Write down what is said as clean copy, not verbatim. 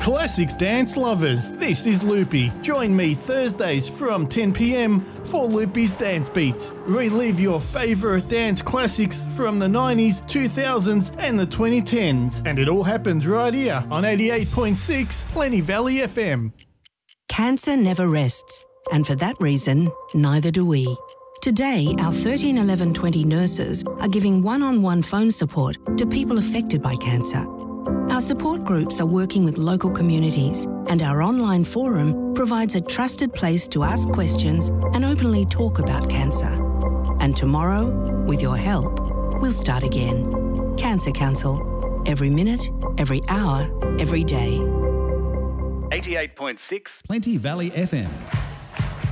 Classic dance lovers, this is Loopy. Join me Thursdays from 10 p.m. for Loopy's Dance Beats. Relive your favourite dance classics from the 90s, 2000s and the 2010s. And it all happens right here on 88.6 Plenty Valley FM. Cancer never rests, and for that reason, neither do we. Today, our 13 11 20 nurses are giving one-on-one phone support to people affected by cancer. Our support groups are working with local communities, and our online forum provides a trusted place to ask questions and openly talk about cancer. And tomorrow, with your help, we'll start again. Cancer Council. Every minute, every hour, every day. 88.6 Plenty Valley FM.